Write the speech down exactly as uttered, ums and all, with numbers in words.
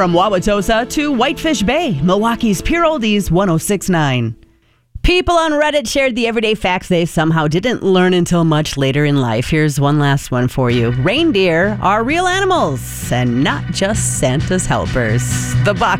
From Wauwatosa to Whitefish Bay, Milwaukee's Pure Oldies one oh six point nine. People on Reddit shared the everyday facts they somehow didn't learn until much later in life. Here's one last one for you. Reindeer are real animals and not just Santa's helpers. The Box